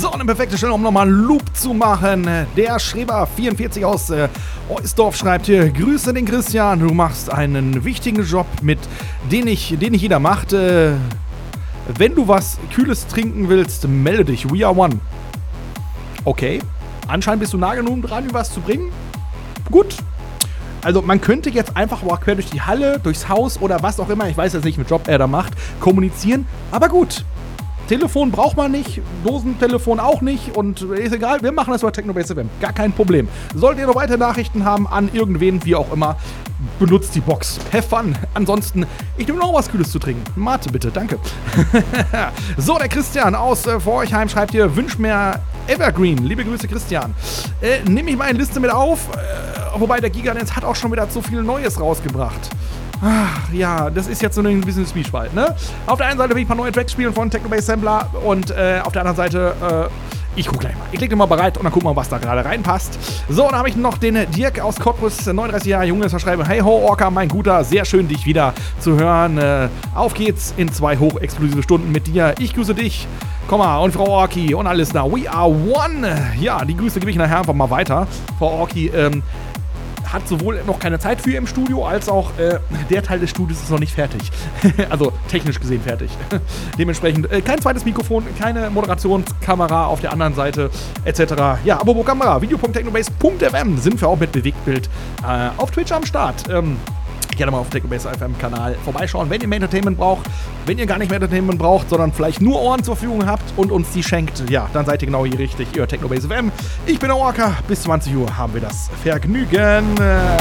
So, eine perfekte Stelle, um nochmal einen Loop zu machen. Der Schreber44 aus Oisdorf schreibt hier: Grüße den Christian, du machst einen wichtigen Job, den nicht jeder macht. Wenn du was Kühles trinken willst, melde dich. We are one. Okay. Anscheinend bist du nah genug dran, um was zu bringen. Gut. Also man könnte jetzt einfach mal quer durch die Halle, durchs Haus oder was auch immer, ich weiß jetzt nicht, welchen Job er da macht, kommunizieren. Aber gut. Telefon braucht man nicht, Dosentelefon auch nicht und ist egal, wir machen das bei Technobase FM, gar kein Problem. Solltet ihr noch weitere Nachrichten haben an irgendwen, wie auch immer, benutzt die Box. Have fun. Ansonsten, ich nehme noch was Kühles zu trinken. Mate bitte, danke. So, der Christian aus Vorchheim schreibt hier: Wünsch mir Evergreen. Liebe Grüße, Christian. Nehme ich meine Liste mit auf, wobei der Giganetz hat auch schon wieder so viel Neues rausgebracht. Ach, ja, das ist jetzt so ein bisschen Zwiespalt, ne? Auf der einen Seite will ich ein paar neue Tracks spielen von Technobase Sampler und auf der anderen Seite, ich guck gleich mal. Ich leg den mal bereit und dann gucken wir mal, was da gerade reinpasst. So, dann habe ich noch den Dirk aus Cottbus, 39 Jahre jung, ist verschreiben: Hey ho, Orca, mein Guter, sehr schön, dich wieder zu hören. Auf geht's in 2 hochexklusive Stunden mit dir. Ich grüße dich, Komma, und Frau Orki und alles da. We are one. Ja, die Grüße gebe ich nachher einfach mal weiter. Frau Orki, hat sowohl noch keine Zeit für ihr im Studio, als auch der Teil des Studios ist noch nicht fertig. Also technisch gesehen fertig. Dementsprechend kein zweites Mikrofon, keine Moderationskamera auf der anderen Seite, etc. Ja, aber wo Kamera? Video.technobase.fm sind wir auch mit Bewegtbild auf Twitch am Start. Gerne mal auf Technobase FM Kanal vorbeischauen, wenn ihr mehr Entertainment braucht. Wenn ihr gar nicht mehr Entertainment braucht, sondern vielleicht nur Ohren zur Verfügung habt und uns die schenkt, ja, dann seid ihr genau hier richtig. Ihr hört Technobase FM. Ich bin der Orca. Bis 20 Uhr haben wir das Vergnügen.